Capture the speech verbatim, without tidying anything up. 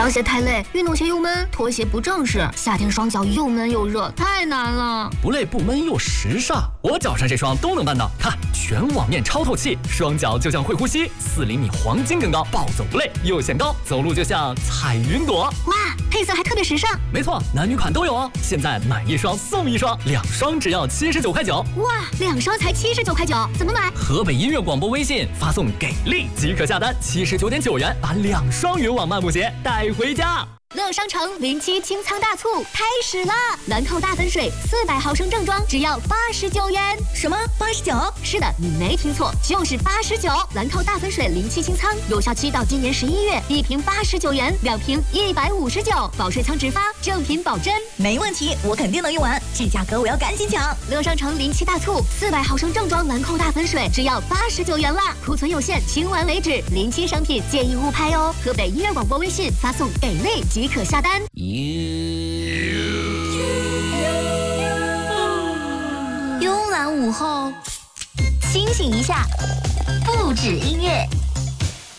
凉鞋太累，运动鞋又闷，拖鞋不正式，夏天双脚又闷又热，太难了。 不累不闷又时尚，我脚上这双都能办到。看，全网面超透气，双脚就像会呼吸，四厘米黄金更高，暴走不累，又显高，走路就像踩云朵。 哇，配色还特别时尚。 没错，男女款都有哦。现在买一双送一双，两双只要七十九块九。 哇，两双才七十九块九，怎么买？ 河北音乐广播微信发送给力即可下单，七十九点九元把两双云网漫步鞋带回家。 乐商城零七清仓大促开始啦！兰蔻大粉水四百毫升正装只要八十九元。 什么？八十九？ 是的，你没听错，就是八十九。兰蔻大粉水零七清仓有效期到今年十一月，一瓶八十九元，两瓶一百五十九，保税仓直发，正品保真。 没问题，我肯定能用完，这价格我要赶紧抢。 乐商城零七大促，四百毫升正装兰蔻大粉水只要八十九元啦，库存有限，清完为止。零七商品建议勿拍哦。河北音乐广播微信发送给力即可下单。慵懒午后，清醒一下，不止音乐。